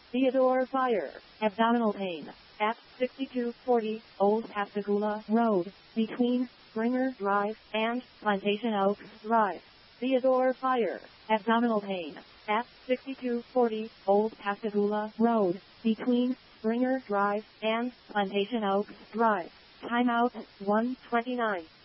Theodore Fire, abdominal pain, at 6240 Old Pascagoula Road, between Springer Drive and Plantation Oaks Drive. Theodore Fire, abdominal pain, at 6240 Old Pascagoula Road, between Springer Drive and Plantation Oaks Drive. Timeout 1:29.